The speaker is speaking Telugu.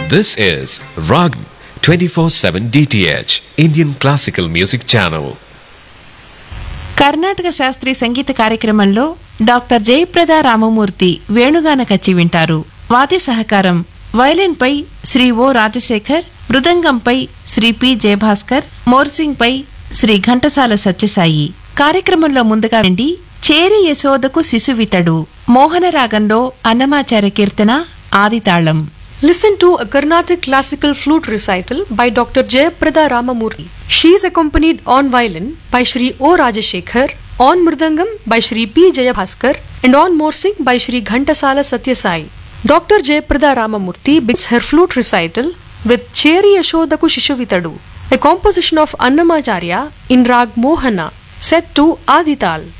This is Rag 24/7 DTH Indian Classical Music Channel. Karnataka శాస్త్రీయ సంగీత కార్యక్రమంలో డాక్టర్ జయప్రద రామమూర్తి వేణుగాన కచ్చి వింటారు. వాద్య సహకారం వయలిన్పై శ్రీ ఓ రాజశేఖర్, మృదంగంపై శ్రీ పి జయభాస్కర్, మోర్సింగ్పై శ్రీ ఘంటసాల సత్యసాయి. కార్యక్రమంలో ముందుగా విండి చేరి యశోదకు శిశువితడు మోహన రాగంలో అన్నమాచార్య కీర్తన ఆదితాళం. Listen to a Carnatic classical flute recital by Dr. Jayaprada Ramamurthy. She is accompanied on violin by Shri O. Rajashekhar, on mridangam by Shri P. Jayabhaskar, and on morsing by Shri Ghantasala Satyasai. Dr. Jayaprada Ramamurthy begins her flute recital with Cheri Yashodaku Shishuvitadu, a composition of Annamacharya in Rag Mohana, set to Adital.